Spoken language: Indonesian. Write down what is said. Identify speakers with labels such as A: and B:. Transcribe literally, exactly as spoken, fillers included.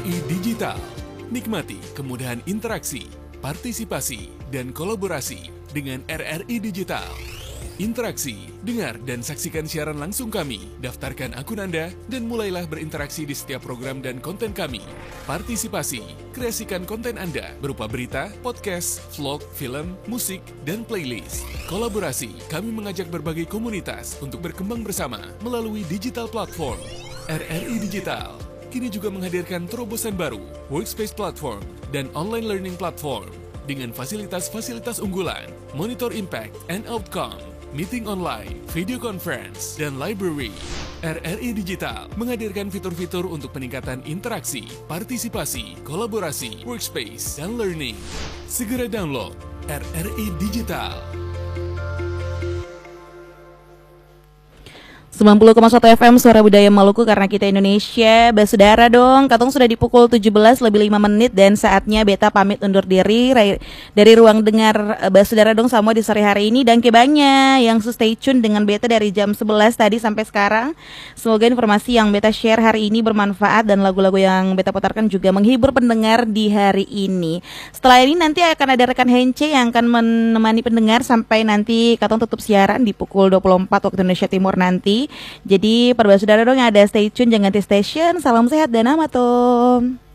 A: I Digital. Nikmati kemudahan interaksi, partisipasi, dan kolaborasi dengan R R I Digital. Interaksi, dengar dan saksikan siaran langsung kami, daftarkan akun Anda, dan mulailah berinteraksi di setiap program dan konten kami. Partisipasi, kreasikan konten Anda berupa berita, podcast, vlog, film, musik, dan playlist. Kolaborasi, kami mengajak berbagai komunitas untuk berkembang bersama melalui digital platform. R R I Digital kini juga menghadirkan terobosan baru, workspace platform, dan online learning platform dengan fasilitas-fasilitas unggulan, monitor impact and outcome, meeting online, video conference, dan library. R R I Digital menghadirkan fitur-fitur untuk peningkatan interaksi, partisipasi, kolaborasi, workspace, dan learning. Segera download R R I Digital.
B: sembilan puluh koma satu F M Suara Budaya Maluku, karena kita Indonesia. Basudara dong, katong sudah di pukul tujuh belas lebih lima menit dan saatnya beta pamit undur diri dari ruang dengar Basudara dong semua di sore hari ini. Dan kebanyak yang stay tune dengan beta dari jam sebelas tadi sampai sekarang. Semoga informasi yang beta share hari ini bermanfaat dan lagu-lagu yang beta putarkan juga menghibur pendengar di hari ini. Setelah ini nanti akan ada rekan Hence yang akan menemani pendengar sampai nanti katong tutup siaran di pukul dua puluh empat waktu Indonesia Timur nanti. Jadi para saudara dong yang ada stay tune, jangan di station. Salam sehat dan aman.